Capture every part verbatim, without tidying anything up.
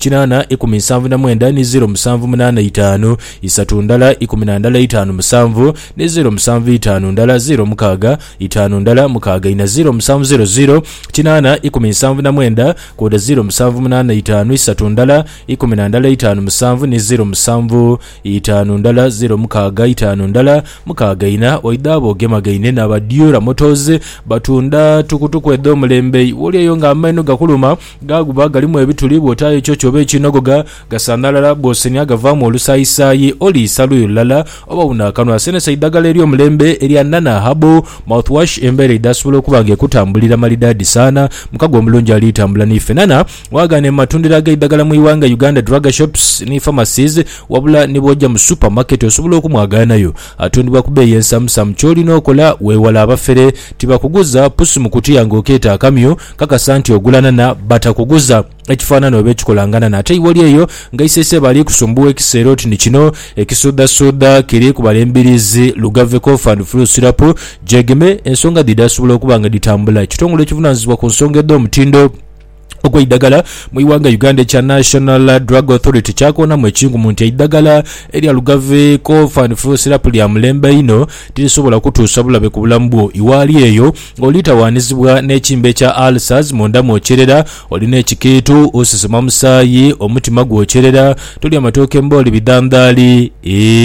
kinana ikumi nsanvu na mwenda ni zero musanvu munana itaano isatu ndala ikumi na ndala itaano musanvu ni zero musanvu itaano ndala zero mukaga itaano ndala mukaga ina zero musanvu zero zero kinana ikumi nsanvu na mwenda koda zero musanvu munana itaano isatu ndala ikumi na ndala itaano musanvu ni zero musanvu itaano ndala zero mukaga itaano ndala mukaga ina waidabo gemagaine na badiura motoze batunda tukutuku edo mulembe woli yo nga ameno gakuluma gaguba galimu ebituli botayo cyo cyobe kinogoga gasandala boseni agavamu olusayisayi oli saluyo lala oba unakanwa sene saidagala eri omulembe eri anana habo mouthwash embere dasulo kubange kutambulira malidadi sana mukago omulungi ali tambula ni fenana wagane matundira gaidagala mu Iwanga Uganda drug shops ni pharmacies wabula ni bojja mu supermarket osobola okumwagana yo atundibwa kubeeye ensamusamu kyolina okola wewala abafere tibakuguza pusu mukuti yange oketa akamyo kakasanti ogulana na batakuguza ekifaanana oba ekikolangana nate iwoli eyo nga isese bali kusumbuwa ekisero ti ni kino ekisoda soda kiri ku balembirizi Lugave Cough and Flu Syrup jegeme ensonga didasobola okuba nga ditambula ekitongole ekivunaanyizibwa ku nsonga edda omutindo ogw'eddagala mu Iwanga Uganda cha National Drug Authority kyakona mu ekingu mu nti eddagala erya Lugave Cough and Flu Syrup lya mulembe ino tirisobola kutuusa bulabe ku bulamu bwo iwaali eyo olitawaanizibwa n'ekimbe kya ulcers munda mwokyerera olina ekikiitu osisima musaayi omutima gwokyerera tuli amatooke mbooli bidandaali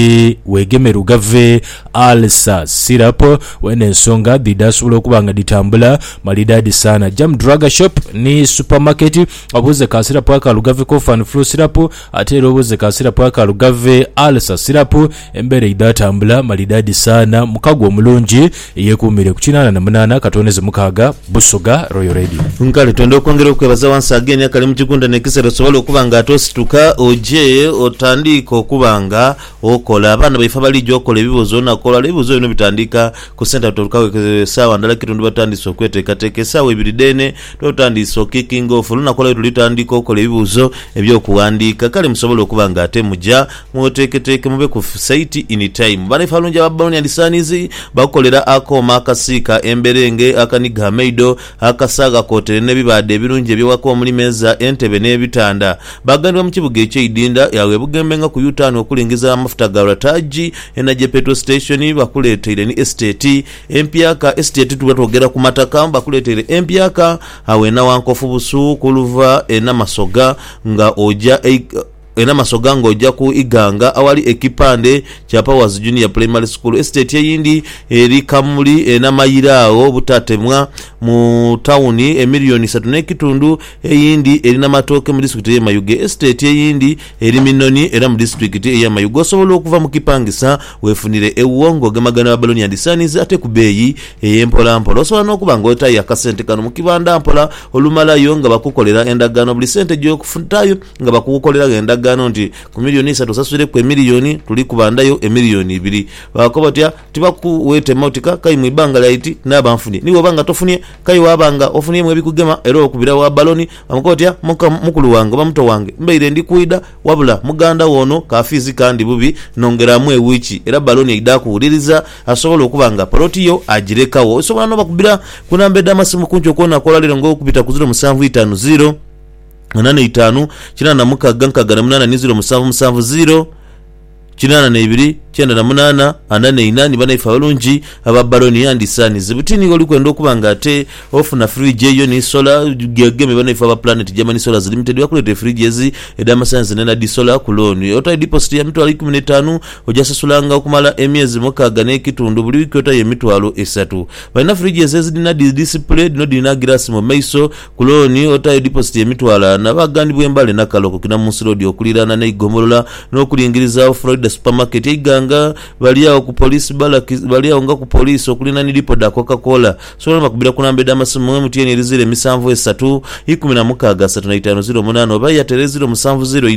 e weegeme Lugave ulcer syrup wena ensonga didasobola okuba nga ditambula malidadi sana Jam Drug Shop ni super market abuze kasira paka Lugave Cough and Flu Syrup ate robuze kasira paka Lugave ulcer syrup embere idatambula malidadi sana mukago omulungi yekumire ku kinana na munana katoneze mukaga Busoga Royal Radio nkale tondo kwongera okwebaza once again yakali mu kigunda nekisero sobola okubanga atosituka oje otandika okubanga okola abana baifa bali jo okola ebibuzo nakola ebibuzo bino bitandika ku center tokawe sawa ndala kitundu batandisa okweteka teke sawa ebiridene totandisa kicking off lunakola tulitandika okola ebibuzo ebyokuwandika kale musobola okubanga ate muja muteketeke mube ku site anytime bane falunja baboni andisanizi bakolera akoma akasika emberenge akaniga meido akasaga kotere nebibade ebirunje byewako muri meza entebe nebitanda bagandwa mu kibuga ekyidinda yawe bugembenga ku yutano okulingiza amafuta ga rataji enaje petrol station bakuletere ni estate empiaka estate tubatogera ku mataka bakuletere empiaka awe na wankofu busu kuluva ena masoga nga oja e, ena masoga ngo ojja ku iganga awali ekipande kya Powers Junior Primary School estate yindi eri kamuli ena mayirawo butatemwa mu tawuni emiliyoni three n'ekitundu eyindi eri na matoke mu district ya Mayuge estate yindi eri minoni era mu district ya Mayuge osobola okuva mu kipangisa wefunire ewongo gamagana babaloni andisanize ate kubeyi eyempola mpola osobola n'okubanga otayi akasente kano mu kibanda mpola olumalayo nga bakukolera endagano buli sente gyo kufuntayo nga bakukolera endagano gano nti ku miliyoni three sasule ku miliyoni tuli kubandayo emiliyoni two bakoba tya tibakuwete motika kai mwibanga laiti nabanfuni niwo banga tofunie kai wabanga ofunie mwe bikugema ero okubira wa baloni amukotya muka mukulu wange bamuto wange mbeire ndi kuida wabula muganda wono kafizi kandi bubi nongera mwe wichi era baloni idakuwuliriza asobola okubanga porotiyo agirekawo sobola no bakubira kunambe damasimu kuncho kona kola lero ngo kupita ku zero seven five zero munane itanu kinana mukaga nkagana munana ni zero musanvu musanvu zero kinana na ibiri cyenda na munana anane inani bana ifa balungi ababaloni yandisani zibutini oli kwenda okubanga ate off na fridge yo ni solar gegeme bana ifa ba Planet Germany Solar Limited yakulete fridges edama science nena di solar kuloni ota deposit ya mitwalo kumi na ttaano ojasasulanga okumala emyezi mukaga n'ekitundu buli wiki ota ye mitwalo esatu bana fridges ezidina di display no dina glass mu maiso kuloni ota deposit ya mitwalo na bagandi bwembale nakaloko kina musirodi okulirana na igomolola n'okulingiriza Florida supermarket iganga balia ku police bala balia nga ku police okulina ni lipo da Coca-Cola so bakubira kunambe damasimu mutiyeni rizire misanvu esatu ikumi na mukaga three nine zero munana oba ya zero musanvu zero ina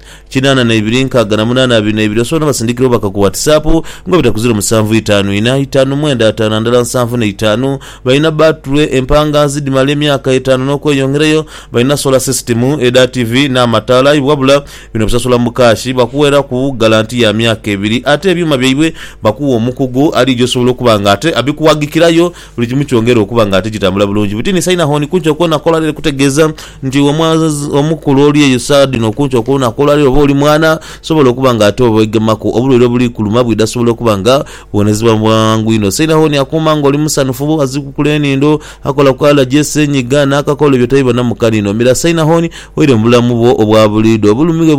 kinana na ibiri nkaga na munana abiri na ibiri osobola basindikira baka ku WhatsApp ngo bita ku zero musanvu itaano ina itaano mwenda ataano ndala nsanvu na itaano balina battery empanga zidimala emyaka etaano n'okweyongereyo balina solar system eda T V n'amataala ibwabula bino bisasula mu kashi bakuwera ku garanti ya myaka ebiri ate ebyuma byaibwe bakuwa omukugu ali gyosobola okubanga ate abikuwagikirayo buli kimu kyongera okubanga ate kitambula bulungi butini saina honi kuncho okona kola lere kutegeeza nti omukulu oli eyo saadi n'okuncho okona kola lere oba oli mwana sobola okubanga ate obwegemako obulwere buli kuluma bwida sobola okubanga bonezebwa mwangu ino saina honi akuma ngo oli musanufu azikukuleni ndo akola kwala jese nyigana akakola byo tayiba namukani no mira saina honi oire mulamu bwo obwa bulido bulumige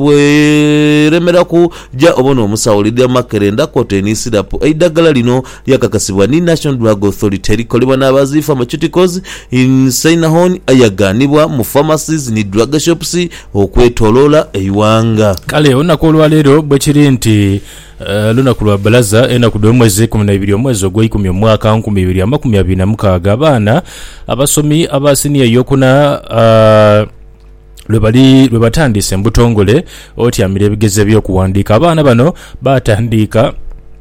bwe remera ku ja obono omusawulidde makerenda koteni sidapo eidagala lino yakakasibwa ni National Drug Authority likolebwa n'abazi pharmaceuticals in saina honi ayaganibwa mu pharmacies ni drug shops okwetolola eiwanga kale onakolwa lero bwe kiri nti Uh, luna kulwa balaza ena kudwe mwezi kumi na ibiri omwezi ogw'ikumi omwaka nkumi ibiri amakumi abiri na mukaaga abaana abasomi abasiniya yokuna uh, lwebali lwebatandise mbutongole otyamira ebigezo by'okuwandiika abaana bano batandika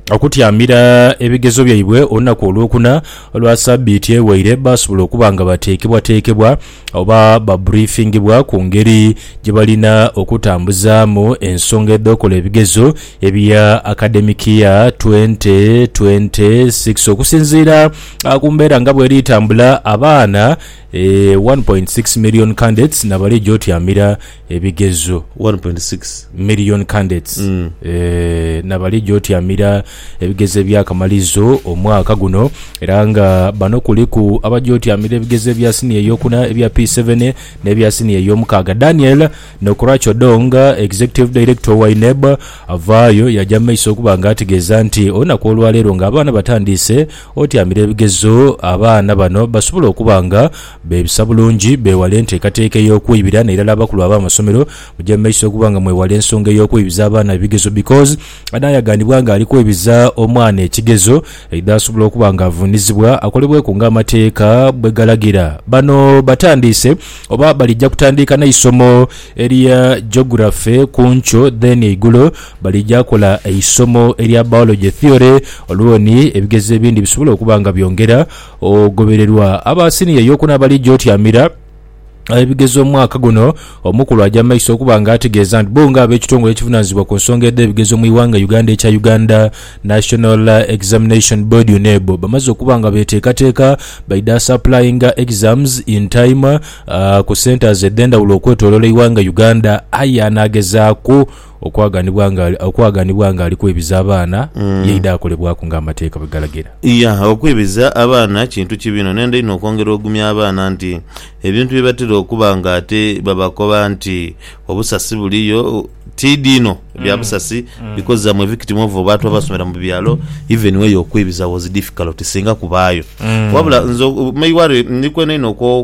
okutyamira ebigezo byaibwe olunaku olwokuna olwa sabiiti eweire basobola okuba nga bateekebwa teekebwa oba babriefingibwa ku ngeri gye balina okutambuzaamu ensonga eddokola ebigezo ebya academic year twenty twenty-six okusinziira ku mbeera nga bweri itambula abaana eh, one point six million candidates nabali gyotyamira ebigezo one point six million candidates mm. eh, nabali gyotyamira ebigezo ebyakamalizo omwaka guno era nga bano kuliku abajotyamira ebigezo ebya senior eyokuna ebya P seven n'ebya senior ey'omukaaga. Daniel Nokuracho Donga executive director wa I N E B avaayo yajja maiso okuba nga ategeeza nti olunaku olwaleero ng'abaana batandise otyamira ebigezo abaana bano basobola okuba nga beebisa bulungi beewale enteekateeka ey'okwibira nairala abakulu ab'amasomero mujja maiso okuba nga mwewale ensonga ey'okwibiza abaana ebigezo because anaayagandibwa nga aliko ebiza omwana ekigezo edasobola okuba nga avunizibwa akolebweko ng'amateeka bwe galagira. Bano batandise oba balijja kutandika n'isomo erya geography kuncho then eigulo balijja kola eisomo erya biology theory olwoni ebigezo ebindi bisobola okuba nga byongera ogobererwa. Abasiniya yokuna balijja otyamira ebigezo omwaka guno omukulu ajja maiso okuba nga ategeeza nti bonga ab'ekitongole ekivunaanyizibwa ku nsonga ed'ebigezo mu iwanga Uganda ekya Uganda National Examination Board U N E B bamaze okuba nga beteekateeka baida supplying exams in time uh, ku centers eddendawulo okwetoloola iwanga Uganda aye anaagezaako okwaganibwa nga okwaganibwa nga aliko ebiza abaana mm. yeida akolebwako ng'amateeka bwe galagira. Ya okwebiza abaana kintu kibino nende ino okwongera ogumya abaana nti ebintu bye batera okuba nga ate babakoba nti obusasi buliyo tidino bya busasi mm. because zamwe victim of abantu abasomera mu byalo even way okwebiza was difficult singa kubaayo mm. wabula nzo maiware nikwe nino ko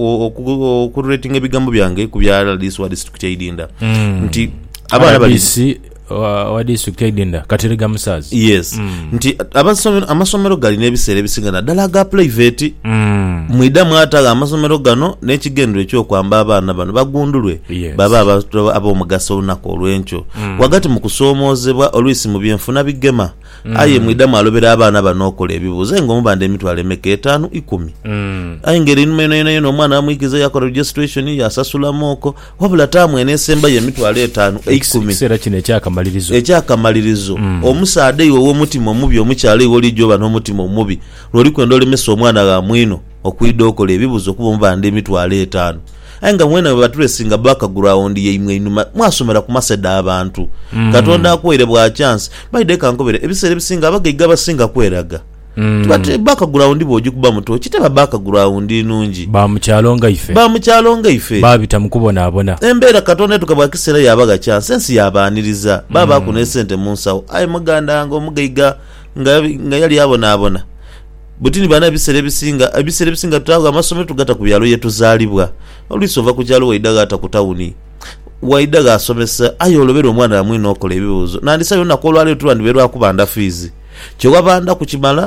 ku rating ebigambo byange ku byala this wa district idinda mm. nti abana balisi wa district idinda katerega musazi yes mm. nti abasomero amasomero gali nebisere bisingana dala ga private mm. mwida mwata amasomero gano n'ekigendo ekyo kwamba abana bano bagundulwe yes. baba abo abo mugaso nako olwencho mm. wagati mu kusoomozebwa olwisi mu byenfuna bigema mm. aye mwida mwalobera abana bano okola ebibuzo ngo mubande emitwale meke etaano ikumi mm. aye ngeri nmeno eno eno omwana amwikiza yakora registration yasasula moko wabula tamwe n'esemba ye mitwale etaano ikumi sera kine kyaka malirizo ekyakamalirizo mm. omusaade iwe w'omutima omubi omukyalo iwe olijo bano omutima omubi loli kwenda olemesa omwana ga mwino okwida okola ebibuzo kuba mubande emitwalo etaano anga mwena batresinga background ye imwe inuma mwasomera ku maseda abantu mm. katonda akwere bwa chance baide kankobere ebisere bisinga abagaiga basinga kweraga mm. tubate background boji kuba muto kitaba background inungi ba mukyalonga ife ba mukyalonga ife babita mukubona abona embera katonda tukabwa kisera yabaga chance sensi yabaniriza baba mm. ku nesente munsawo ay muganda ngo mugaiga nga nga yali yabona abona butini bana bisere bisinga abisere bisinga tutaga amasomero tugata ku byalo yetu zalibwa olisova ku kyalo waidaga ata ku tawuni waidaga asomesa ayo olobero omwana amwino okola ebibuzo nandisa yona kolwale tu bandiberwa kubanda fees kyo wabanda ku kimala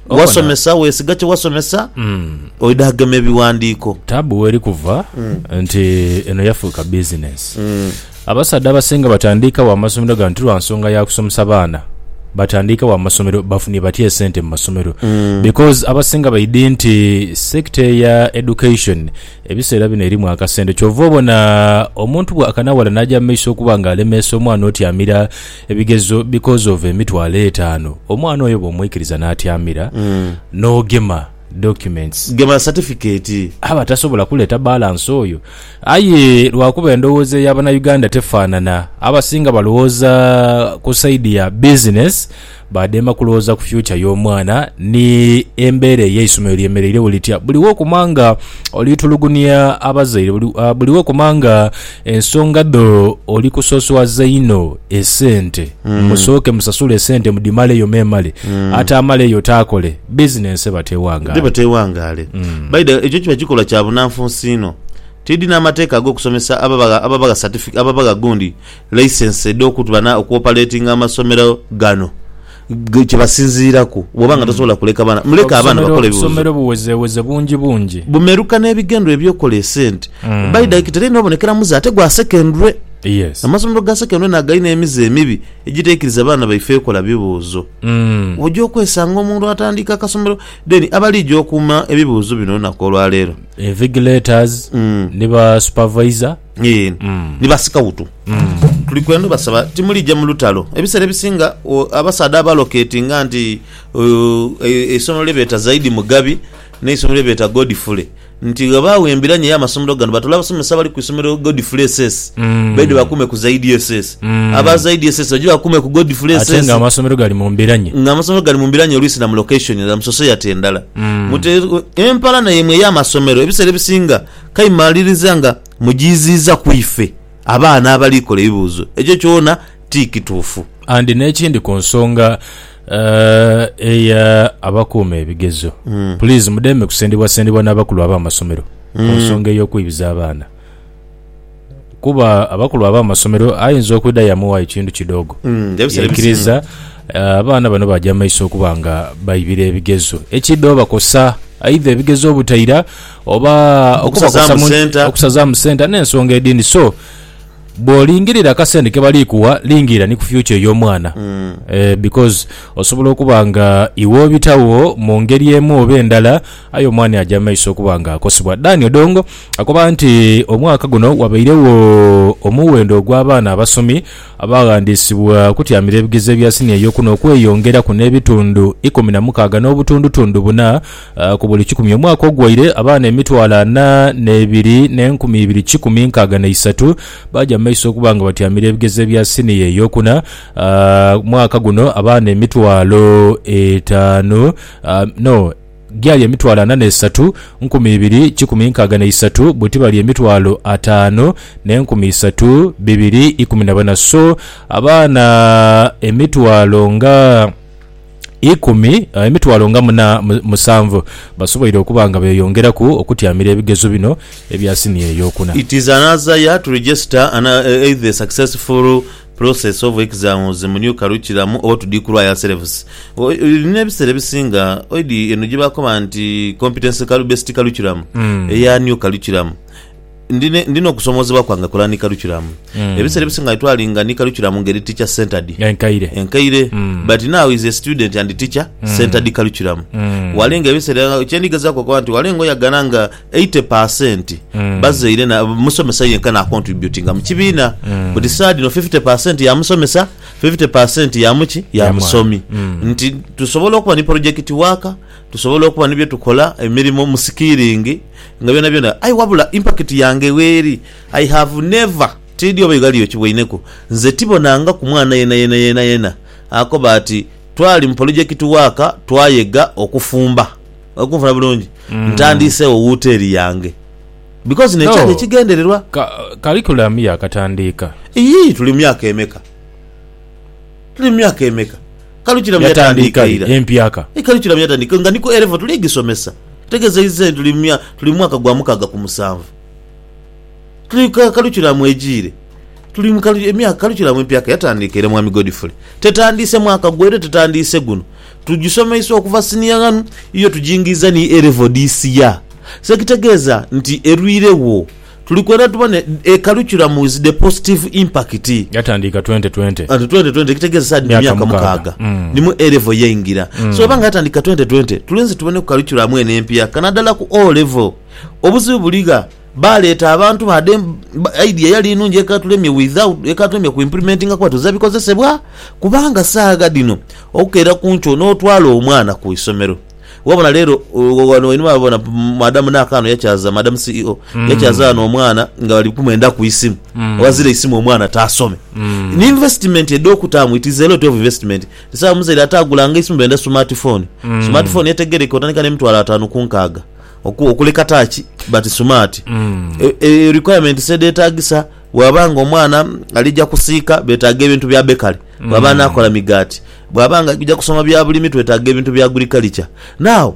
wasomesa wesiga kye wasomesa mm. oidagame biwandiiko tabu weri kuva mm. nti eno yafuuka business mm. abasadde abasinga batandika wa masomero gantu lwa nsonga ya kusomesa baana batandika wa masomero bafuni batye sente mu masomero mm. because abasinga baidi nti sector ya education ebiseera bino erimu akasente kyova obona omuntu bwa akanawala najja maiso okuba nga alemesa omwana otyamira ebigezo because of emitwalo etaano omwana oyo bw'omwikiriza n'atyamira mm. n'ogema documents gema certificate aba tasobola kuleta balance oyo aye lwakuba endowooza y'abana Uganda tefaanana abasinga balowooza ku side ya business badema kulowooza ku future y'omwana ni embeera ey'essomero lyemereire bulitya buliwo okumanga olitulugunya abazaire buliwo okumanga ensonga ddo oli kusoosowaza ino esente mm. musooke musasule esente mudimale eyo memale mm. ate amale eyo taakole business batewanga batewangale mm. baida ekyo kiba kikola kya bunanfunsi ino tidi n'amateeka ag'okusomesa ababaga ababaga certificate ababaga gundi license ed'okutubana okuoperating amasomero gano kyebasinziirako bwobanga tosobola kuleka abaana muleka abaana bakole ebibuuzo somero buwezeweze bungi bungi bumeruka n'ebigendo ebyokola esente mm. baida ikitere n'obonekera muze ate gwa secondary yes amasomero ga secondary nagalina emize emibi egiteekiriza abaana baife ekola bibuuzo mm. ojja okwesanga omuntu atandika akasomero then abalijja okuuma ebibuuzo bino olunaku olwaleero vigilators mm. ne ba supervisor yeah. mm. ne basikawutu mm. tuli kwenda basaba timulijja mu lutalo ebiseera ebisinga abasaada abalocatinga nti essomero lebeeta zaidi mugabi n'essomero lebeeta godfrey nti bawembiranye y'amasomero gano batola abasomesa bali ku isomero Godfrey S S mm. baide bakume ku zaidi S S mm. aba zaidi S S bajja bakume ku Godfrey S S atenga amasomero gali mu mbiranye nga amasomero gali mu mbiranye olwisi na location ya msoso ya tendala mm. mute empala na yemwe y'amasomero ebisere bisinga kayimaliriza mujiziza kuife abaana abalikola ebibuuzo ekyo kyona tikitufu andi n'ekindi ku nsonga Uh, eya abakuuma ebigezo mm. please mudeme kusendibwa sendibwa n'abakulu ab'amasomero mm. ku nsonga ey'okuyibiza abaana kuba abakulu ab'amasomero ayinza okwedda yamuwa ekintu kidogo mm. yakiriza abaana uh, bano bajja maiso okuba nga bayibira ebigezo ekiddo bakosa aidha ebigezo obutaira oba okusaza mu senta n'ensonga edindi so bolingirira akasente ke bali kuwa lingira ni ku future y'omwana mm. eh, because osobola okuba nga iwo bitawo mu ngeri emu oba endala ayo omwana ajja maiso okuba nga akosibwa Daniel Dongo akoba nti omwaka guno wabairewo omuwendo ogw'abaana abasomi abagandisibwa kutyamira ebigezo bya siniya y'okuno okweyongera ku n'ebitundu ikumi na mukaaga n'obutundutundu buna uh, ku buli kikumi omwaka ogwaire abaana emitwalo ana n'ebiri n'enkumi ibiri kikumi nkaaga na isatu bajja maiso okuba nga batyamira ebigezo bya siniya ey'okuna uh, mwaka guno abaana emitwalo etaano uh, no gyali emitwalo ana n'esatu nkumi ibiri kikumi nkaaga na isatu bwe tibali emitwalo ataano n'enkumi isatu bibiri ikumi na bana so abaana emitwalo nga ikumi uh, emitwalo nga muna musanvu basoboire okuba nga beyongeraku okutyamira ebigezo bino ebya siniya ey'okuna. It is another year to register an, uh, the successful process of exams mu new curriculum or to declare service. Nebisere bisinga oidi eno gibakoma nti competence based curriculum mm. eya new curriculum ndine ndino kusomozebwa kwanga kulani curriculum mm. ebisere bisinga itwalinga ni curriculum ngeri teacher centered enkaire enkaire mm. but now is a student and teacher mm. centered curriculum mm. walinga ebisere kyendigaza kwa kwanti walingo yagananga eighty percent mm. bazaire na musomesa yenkana contributing mu kibina mm. but sad no fifty percent ya musomesa fifty percent ya muchi ya yeah, musomi mm. nti tusobola okuba ni project worker tusobola okuba nibyo tukola emirimo mu skilling nga byona byona ai wabula impact yange weri I have never tedi obegali okibwineko nze tibonanga ku mwana yena yena yena yena akoba ati twali mu project worker twayega okufumba okufuna bulungi mm. ntandise owuteri yange because ne chane kigendererwa Ka, curriculum ya katandika iyi tuli myaka emeka tuli myaka emeka curriculum yatandika ira empyaka e curriculum yatandika nga niko elevo tuligisomesa tegeza ize tuli myaka tuli mwaka gwa mukaga ku musanvu tuli curriculum ejire tuli mu emyaka curriculum empya yatandikira mwami Godfrey tetandise mwaka gwere tetandise guno tugisomesa okuva senior ngano iyo tujingiza ni level D C ya sekitegeeza nti erwirewo tulikwenda tubone e curriculum with the positive impact yatandika twenty twenty ati twenty twenty kitegeeza sadi myaka mukaga mm. nimu level yingira mm. so banga yatandika twenty twenty tulenze tubone ku curriculum ene empya kanadala ku O level obuzibu buliga baleta abantu bade idea yali inunje ekatulemye without ekatulemye ku implementing kwa tuzabikozesebwa kubanga saaga dino okera kuncho n'otwala omwana ku isomero wabona lero wano ino babona madam nakano yachaza madam C E O mm. yachaza no omwana nga bali kumenda ku isimu mm. wazire isimu omwana tasome mm. ni investment edo kutamu it is a lot of investment sasa muzira atagulanga isimu benda smartphone mm. smartphone yetegere kotanika ne mtu ala atanu kunkaga oku okuleka tachi but smart mm. e, e, requirement said etagisa wabanga omwana alija kusika betaga ebintu bya bekali mm. wabana akola migati bwabanga kujja kusoma bya bulimi twetaga ebintu bya agriculture now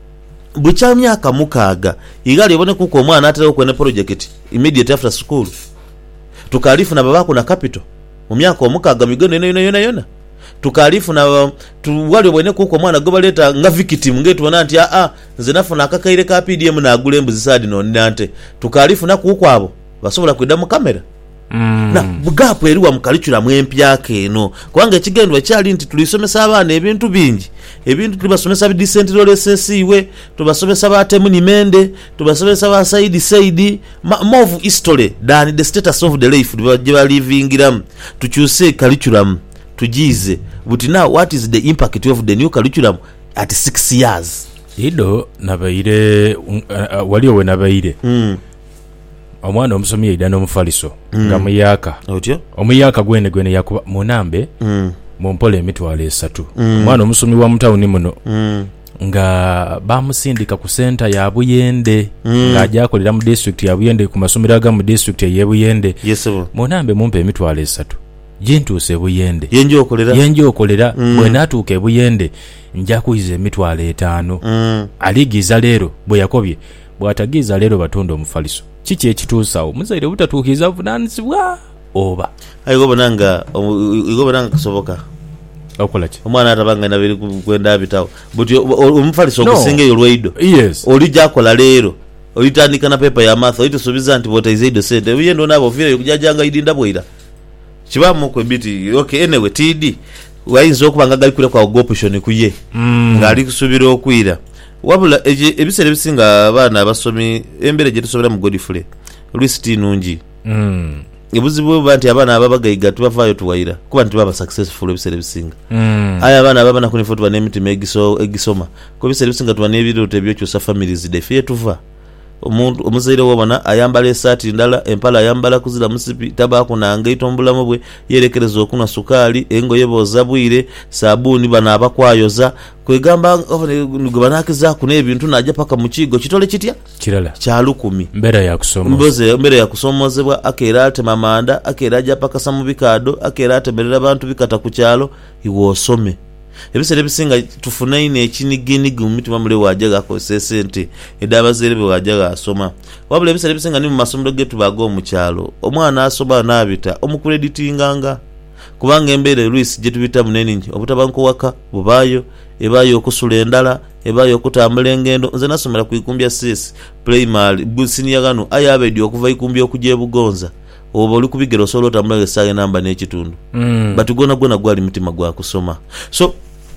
bucha myaka mukaga igali ebone kuko omwana atera okwene project immediate after school tukalifu na babako na capital mu myaka omukaga migono yona yona yona tukalifu na tuwali bwene kuko mwana goba leta nga victim ngetu wana nti a a nze nafuna akakaire ka P D M na agule embuzi sadi no nante tukalifu na kuko abo basobola kwida mu kamera mm. na bugapo eriwa mu curriculum empya keno kwange kigendwa kyali nti tulisomesa abana ebintu bingi ebintu tubasomesa bi decentralized iwe tubasomesa batemu ni mende tubasomesa ba side side move history than the status of the life they were living ram tuchuse curriculum tujize but now what is the impact of the new curriculum at six years ido nabaire uh, uh, waliyo we nabaire mm. omwana omusomi yida no mufaliso mm. ngamuyaka otyo omuyaka gwene gwene yakuba munambe mm. mumpole emitwalo esatu mm. omwana omusomi wa mutawuni muno mm. nga bamusindika ku center ya Buyende mm. nga ajakolera mu district ya Buyende ku masomero aga mu district ya Buyende yes munambe mumpe emitwalo esatu jintuse Buyende yenjo okolera yenjo okolera mm. bwe natuke Buyende nja kuyiza emitwalo etaano mm. aligiza lero bwe yakobye bwatagiza lero batondo omufaliso kiki ekituusawo muzaire butatuukiza buvunaanyizibwa oba ayigo bonanga igo bonanga kusoboka okola ki omwana atabanga nabiri kwenda abitawo but omufaliso okusingeyo lweido yes olija akola lero olitandika na pepa ya math olitusubiza nti botaizedo sente uyendo nabo vile kujajanga idinda bwira kibamu kwe biti okay anyway T D wayinza okubanga gali kule kwa option kuye mm. ngali kusubira okwira wabula ebisere bisinga abana abasomi embere gye tusobera mu Godfrey list nungi mm. ebuzibu banti abana ababagayiga tubavayo tuwaira kuba nti baba successful ebisere bisinga mm. aya abana abana kuni foto bane miti megiso egisoma ko bisere bisinga tubane ebiro tebyo kyusa families defie tuva omuntu omuzaire wabana ayambala esati ndala empala ayambala kuzira musipi tabako nanga itombulamu bwe yerekereza okuna sukali engoye bozabwire sabuni bana abakwayoza kwegamba ngubanakiza kuna ebintu najja paka mu kigo kitole kitya kirala kya lukumi mbera ya kusoma mboze mbere ya kusomozebwa akera ate mamanda akera ajja paka samu bikado akera ate merera abantu bikata ku kyalo iwo osome ebisere bisinga tufuna ine ekinigini gumiti bamule wajaga ko sesente edabazere be wajaga asoma wabule ebisere bisinga ni mu masomero getu bago mu kyalo omwana asoba nabita omukreditinganga kubanga embere Luis je tubita munene nje obutabanko waka bubayo ebayo okusula endala ebayo okutambula engendo nze nasomera ku ikumbya six primary businiya gano ayabedio okuva ikumbya okuje bugonza obo oli kubigero solo tambula sage namba n'ekitundu mm. batugona gona gwali mutima gwa kusoma so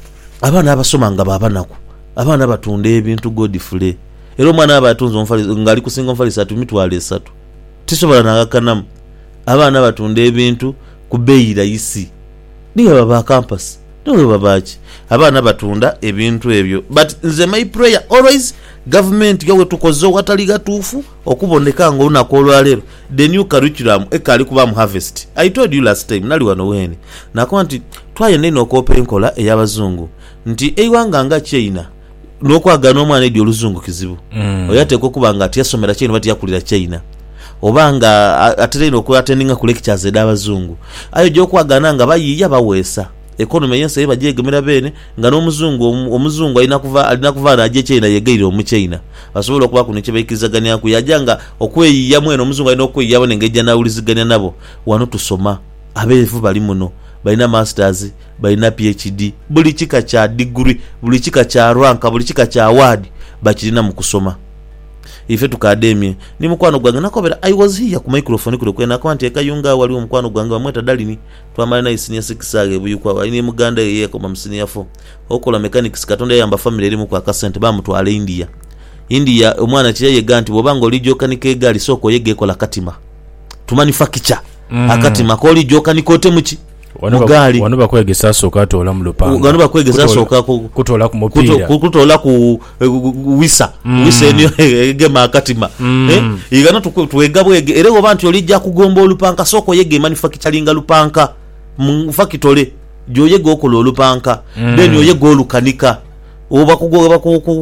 abana abasoma nga babanaku abana batunda ebintu Godfrey ero mwana abatunza omfaliso ngali kusinga omfaliso atumitwale esatu tisobola nagakanamu abana batunda ebintu kubeira isi niga baba campus no babachi abana batunda ebintu ebyo but nze my prayer always government yawe tukozo watali gatufu okuboneka ngo unakolwa lero the new curriculum ekali kuba mu harvest I told you last time nali wano wene nakonti twaye neno kope enkola eyabazungu nti eiwanga nga China nokwagana omwana edi oluzungu kizibu mm. oyate kokubanga ati yasomera China bati yakulira China obanga atereno ko attendinga ku lectures edabazungu ayo gyo kwagana nga bayiya bawesa economy yense bajegemera bene nga n'omuzungu omuzungu alina kuva alina kuva naje China yegeire omu China basobola okuba ku niche bayikizaganya ku yajanga okweyiya mweno omuzungu alina okweyiya bone ngejja nawuliziganya nabo wano tusoma abeevu bali muno balina masters balina PhD buli kika kya degree buli kika kya rank buli kika kya award bakirina mu kusoma ife tukademie ni mukwano gwange nakobera I was here ku microphone kule kwena kwanti ekayunga wali omukwano gwange bamweta dalini twamala na isinia sikisage buyukwa ali muganda yeye ko mamsinia fo okola mechanics katonda yamba family eri mu kwa kasente bamutwala India India omwana kiyaye ganti bobango lijoka nikegali soko yege kola katima tumanufacture mm. akatima ko lijoka nikote muki mugali wano bakwegesa soka tola mu lupanga wano bakwegesa soka kutola ku mupira kutola ku wisa mm. wisa eniyo egema akatima mm. eh igana tuwega bwege ere obantu olijja kugomba olupanga soko yege manufacturing lupanga mu factory jo yege okola olupanga mm. then yo yege olukanika oba kugoba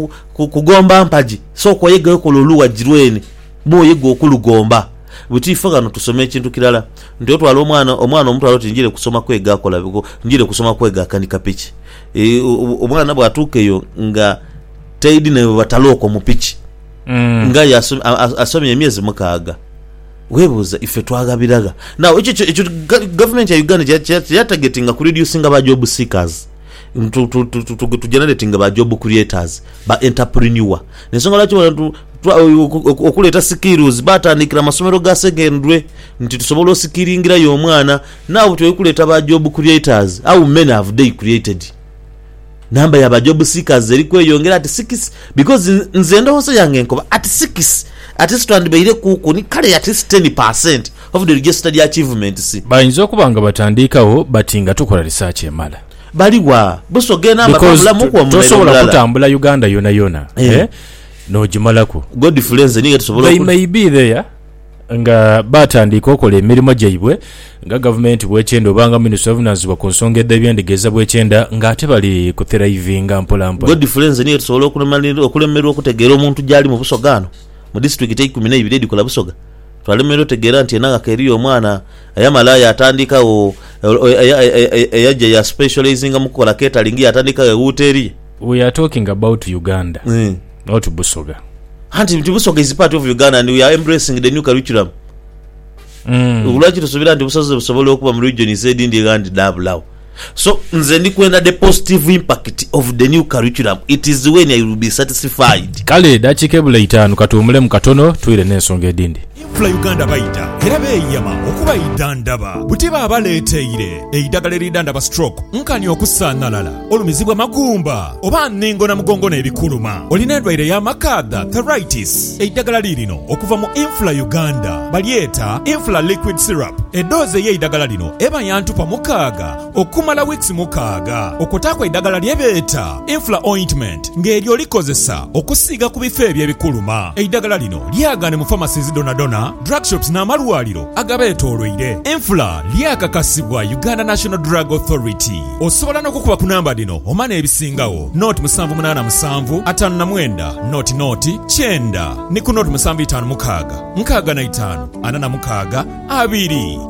kugomba mpaji soko yege okola oluwa jirweni bo yege okulugomba butifa gano tusome ekintu kirala ndio twala omwana omwana omuntu aloti njire kusoma kwega akola biko njire kusoma kwega kanika pichi e, omwana bwatukeyo nga taidi ne bataloko mu pichi mm. nga yasome asome emyezi mukaga webuza ife twagabiraga now echo echo government ya Uganda ya targeting ku reducing aba job seekers to to to to to generating aba job creators ba entrepreneur nesonga lacho okuleta skills batandikira masomero ga secondary nti tusobola osikiringira yo mwana nawo tukuleta ba job creators au men have they created number ya ba job seekers eri kweyongera at six because nzendo hose yange nkoba at six at least and beire kuko ni kale at least ten percent of the registered achievements bayinzo kubanga batandikawo batinga tukola research emala baliwa busogena amapabula muko mu tosobola kutambula Uganda yona yona eh, eh? no jimalako god difference ni tusobola they may be there nga batandika okola emirimu gyabwe nga government bwechendo banga minister of finance bakonsonga ebyendegeza bwechenda nga ate bali ku thrivinga mpola mpola god difference ni tusobola okulemerwa okulemerwa okutegeera omuntu gyali mu busogano mu district e kumi na ibiri edikola busoga twalemerwa otegeera nti enanga keriyo omwana ayamalaya atandika o eyaje ya specializing mu kola catering atandika hoteli. We are talking about Uganda mm. not Busoga. Hanti Busoga is part of Uganda and we are embracing the new curriculum. Mm. Ulachi tusubira ndi Busoga busobola okuba mu region said in the land double. So nze ndi kwenda the positive impact of the new curriculum. It is when I will be satisfied. Kale dachikebula itanu katumule mu katono tuire n'ensonga edindi. Infla Uganda baita era beeyama okuba idandaba butiba abaleeteire eidagala eridandaba stroke nkani okusaanalala olumizibwa magumba oba nningo na mugongo n'ebikuluma olina endwaire y'amakadha arthritis eidagala lirino okuva mu Infla Uganda balyeta Infla liquid syrup eddoozi y'eidagala lino eba yantupa mukaaga okumala weeks mukaaga okutaakwa eidagala lyebeeta Infla ointment ng'eryo likozesa okusiiga ku bifo eby'ebikuluma eidagala lino lyagane mu pharmacies donadona drug shops n'amalwaliro agabeetoolwire. Infla lyakakasibwa Uganda National Drug Authority. Osobola n'okukuba ku namba dino omana ebisingawo noti musanvu munaana musanvu ataano na mwenda noti noti kyenda ne ku noti musanvu itaano mukaaga nkaaga na itaano ana na mukaaga abiri.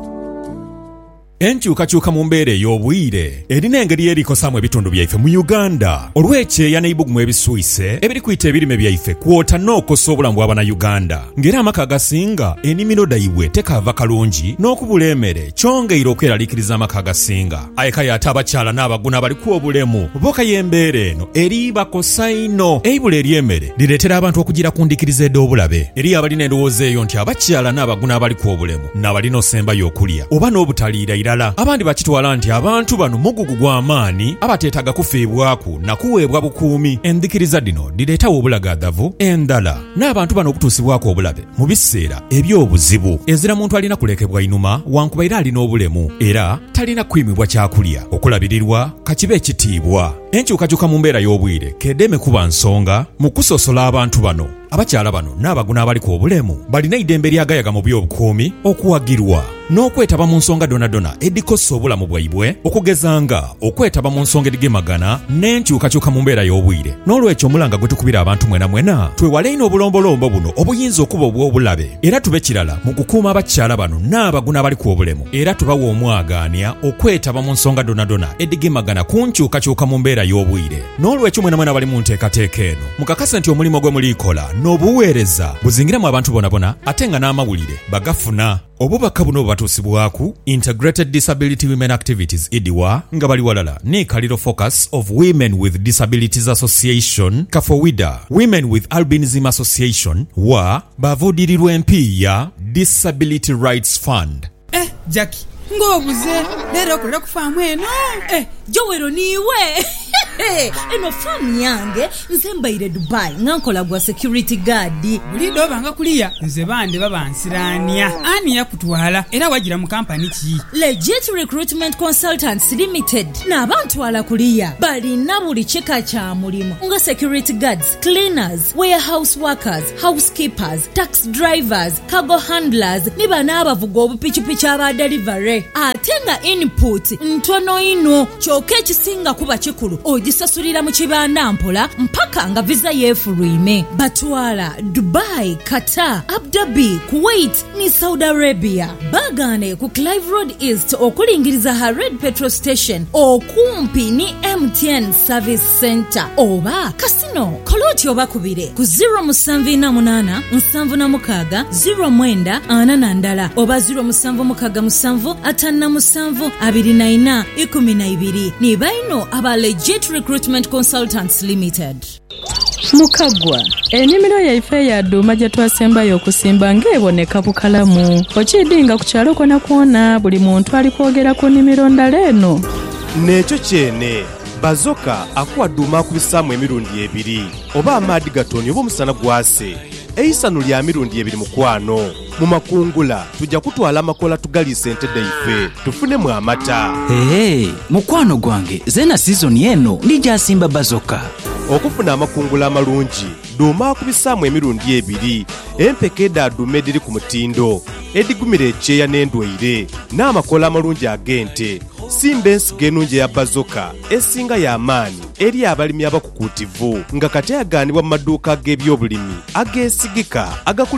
Enkyukakyuka mu mbeera ey'obwire erina engeri erikosamu ebitundu byaife mu Uganda olw'ekyeya n'eibugumu ebiswise ebiri kuyita ebirime byaife kwota n'okosa obulamu bw'Abannayuganda ng'era amaka agasinga ennimiro dayibwe tekava kalungi n'okubula emmere kyongeire okweraliikiriza amaka agasinga ayekaya ate abakyala n'abaguna abalikuwa obulemu boka y'embeera eno eri bakosa ino eibula ery'emmere lireetera abantu okugira ku ndikiriza ed'obulabe eri abalina endowooza eyo nti abakyala n'abaguna abalikuwa obulemu n'abalina osembayo okulya oba n'obutaliira abandi bakitwala nti abantu bano mugugu gw'amaani abateetaga kufiibwaku na kuweebwa bukuumi enzikiriza dino direetawo obulagaadavu endala n'abantu bano okutuusibwako obulabe mu biseera eby'obuzibu ezira muntu alina kulekebwa inuma wankuba era alina obulemu era talina kwimibwa kyakulya okulabirirwa kakibe ekitiibwa. Enkyukakyuka mu mbeera y'obwire kedeme kuba nsonga mu kusosola abantu bano abakyala bano n'abaguna abaliko obulemu balina eddembe lyagayaga mu by'obukuumi okuwagirwa n'okwetaba mu nsonga donadona edikosa obulamu bwaibwe okugezanga okwetaba mu nsonga edigemagana n'enkyukakyuka mu mbeera y'obwire. N'olwekyo omulanga gwe tukubira abantu mwena mwena twewale ino obulombolombo buno obuyinza okuba obw'obulabe era tube kirala mu kukuuma abakyala bano n'abaguna abali ku obulemu era tubawa omwagaanya okwetaba mu nsonga donadona edigemagana ku nkyukakyuka mu mbeera y'obwire. N'olwekyo mwena mwena bali mu nteekateeka eno mukakase nti omulimu gwe mulikola n'obuweereza buzingiramu abantu bonabona ate nga n'amawulire bagafuna. Obubaka buno batuusibwaku Integrated Disability Women Activities I D I W A nga bali walala ne Kaliro Focus of Women with Disabilities Association Kafowida Women with Albinism Association wa bavudirirwa empiya Disability Rights Fund. Eh, Jackie, ngobuze lero okola kufamu eno. Eh, Jowero niwe. Eno famu yange nze mbaire Dubai ngankola gwa security guard. Bulido banga kuliya nze bande babansirania ani yakutwala era wagira mu company ki Legit Recruitment Consultants Limited n'abantu ala kuliya balina buli kika kya mulimo nga security guards, cleaners, warehouse workers, housekeepers, tax drivers, cargo handlers ne bana abavuga obupichipichi aba delivery. Ate nga input ntono ino kyoke kisinga kuba kikulu ogisasulira mu kibanda mpola mpaka nga visa yefulwime. Batwala Dubai, Qatar, Abu Dhabi, Kuwait ni Saudi Arabia. Bagane ku Clive Road East okulingiriza ha Red Petrol Station okumpi ni M T N Service Center oba Casino koloti oba kubire ku zero musanvu na munana nsanvu na mukaga zero mwenda ana na ndala oba zero musanvu mukaga musanvu atana musanvu abiri na ina ikumi na ibiri ni baino aba Legit Recruitment Consultants Limited. Mukagwa ennimiro yaife ya dduma gye twasembayo okusimba ng'eboneka bukalamu okidinga ku kyalo kona kwona buli muntu ali kwogera ku nnimiro ndala eno nekyo kyene bazoka akuwa dduma akubisaamu emirundi ebiri oba amaadi gatoni oba omusana gwase eisano lya mirundi ebiri mukwano mu makungula tujja kutwala amakola tugaliisa ente daife tufunemu amata. Hey, mukwano gwange zena sizoni eno ndijasimba bazoka okufuna amakungula amalungi dduma akubisaamu emirundi ebiri empeke eddadduma ediri ku mutindo edigumira ekyeya n'endwaire n'amakola amalungi ag'ente. Simba ensigo ennungi eya bazoka esinga y'amaanyi eri abalimi abakukuutivu nga kati agaanibwa mu maduuka g'ebyobulimi ageesigika agakulira